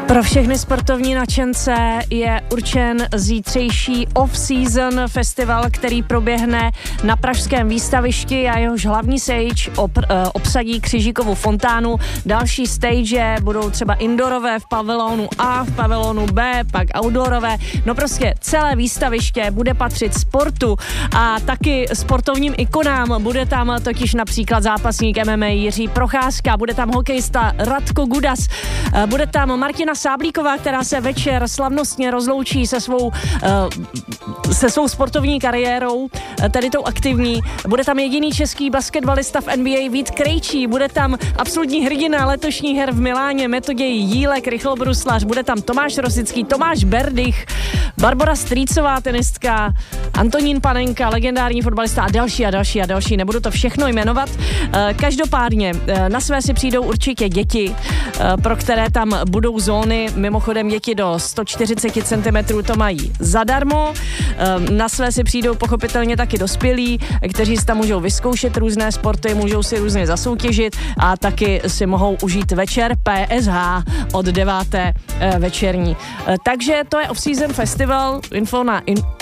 Pro všechny sportovní nadšence je určen zítřejší off-season festival, který proběhne na pražském výstavišti a jehož hlavní stage obsadí Křižíkovu fontánu. Další stage budou třeba indoorové v pavilonu A, v pavilonu B, pak outdoorové. No prostě celé výstaviště bude patřit sportu a taky sportovním ikonám. Bude tam totiž například zápasník MMA Jiří Procházka, bude tam hokejista Radko Gudas, bude tam Martina Sáblíková, která se večer slavnostně rozloučí se svou sportovní kariérou, tedy tou aktivní. Bude tam jediný český basketbalista v NBA Vít Krejčí, bude tam absolutní hrdina letošních her v Miláně Metoděj Jílek, rychlobruslař, bude tam Tomáš Rosický, Tomáš Berdych, Barbora Strýcová, tenistka, Antonín Panenka, legendární fotbalista a další. Nebudu to všechno jmenovat. Každopádně na své si přijdou určitě děti, pro které tam budou zóny. Mimochodem děti do 140 cm to mají zadarmo. Na své si přijdou pochopitelně taky dospělí, kteří si tam můžou vyzkoušet různé sporty, můžou si různě zasoutěžit a taky si mohou užít večer PSH od 9. večerní. Takže to je off-season festival, info na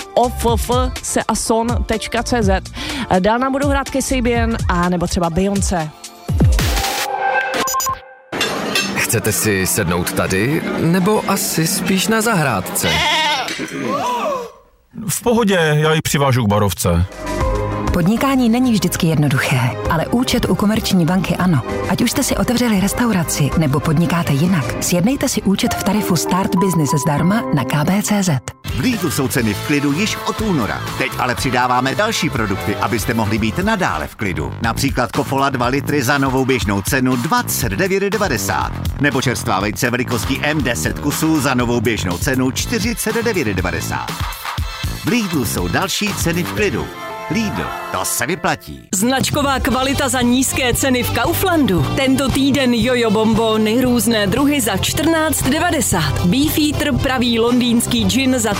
offseason.cz. Dál nám budou hrát Kasabian a nebo třeba Beyoncé. Chcete si sednout tady, nebo asi spíš na zahrádce? V pohodě, já ji přivážu k barovce. Podnikání není vždycky jednoduché, ale účet u Komerční banky ano. Ať už jste si otevřeli restauraci nebo podnikáte jinak, sjednejte si účet v tarifu Start Business zdarma na kb.cz. V Lidlu jsou ceny v klidu již od února. Teď ale přidáváme další produkty, abyste mohli být nadále v klidu. Například Kofola 2 litry za novou běžnou cenu 29,90. Nebo čerstvá vejce velikosti M10 kusů za novou běžnou cenu 49,90. V Lidlu jsou další ceny v klidu. Lidl, to se vyplatí. Značková kvalita za nízké ceny v Kauflandu. Tento týden jojo bombony, různé druhy za 14,90. Beefeater pravý londýnský gin za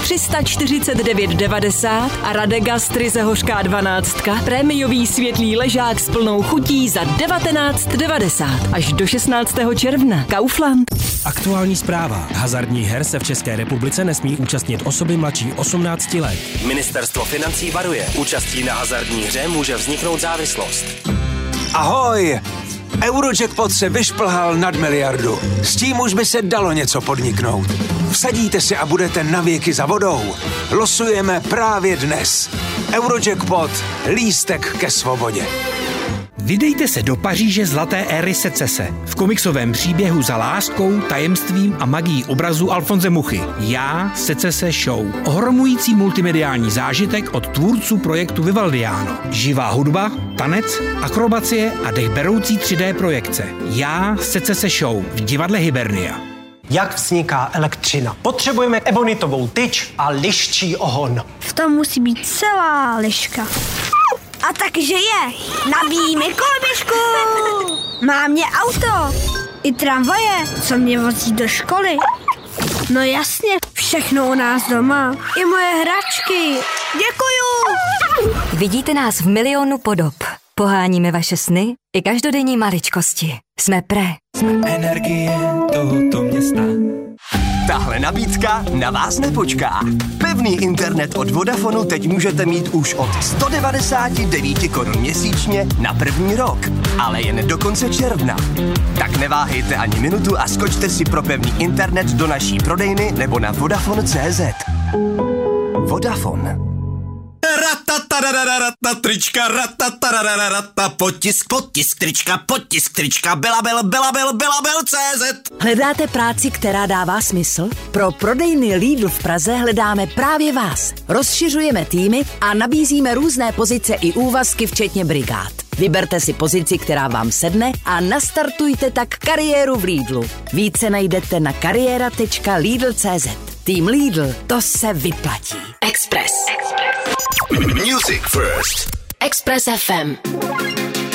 349,90 a Radegast ryze hořká 12. Prémiový světlý ležák s plnou chutí za 19,90. Až do 16. června. Kaufland. Aktuální zpráva. Hazardních her se v České republice nesmí účastnit osoby mladší 18 let. Ministerstvo financí varuje. Účastí na hazardní hře může vzniknout závislost. Ahoj! Eurojackpot se vyšplhal nad miliardu. S tím už by se dalo něco podniknout. Vsadíte si a budete navěky za vodou. Losujeme právě dnes. Eurojackpot. Lístek ke svobodě. Vydejte se do Paříže zlaté éry secese. V komiksovém příběhu za láskou, tajemstvím a magií obrazu Alfonse Muchy. Já, Secese Show. Ohromující multimediální zážitek od tvůrců projektu Vivaldiano. Živá hudba, tanec, akrobacie a dechberoucí 3D projekce. Já, Secese Show v divadle Hibernia. Jak vzniká elektřina? Potřebujeme ebonitovou tyč a liščí ohon. V tom musí být celá liška. A takže je. Nabíjíme koloběžku. Mám mě auto. I tramvaje, co mě vozí do školy. No jasně, všechno u nás doma. I moje hračky. Děkuju. Vidíte nás v milionu podob. Poháníme vaše sny i každodenní maličkosti. Jsme Energie tohoto města. Tahle nabídka na vás nepočká. Pevný internet od Vodafonu teď můžete mít už od 199 korun měsíčně na první rok, ale jen do konce června. Tak neváhejte ani minutu a skočte si pro pevný internet do naší prodejny nebo na Vodafone.cz. Vodafone. Trička, potisk, trička, belabel.cz. Hledáte práci, která dává smysl? Pro prodejny Lidl v Praze hledáme právě vás. Rozšiřujeme týmy a nabízíme různé pozice i úvazky, včetně brigád. Vyberte si pozici, která vám sedne a nastartujte tak kariéru v Lidlu. Více najdete na kariéra.lidl.cz. Tým Lidl, to se vyplatí. Express. Music First. Express FM.